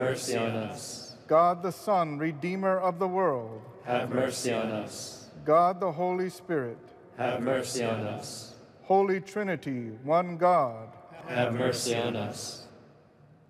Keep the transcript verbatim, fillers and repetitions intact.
mercy on us. God the Son, Redeemer of the world, Have mercy on us. God the Holy Spirit, Have mercy on us. Holy Trinity, one God, Have mercy on us.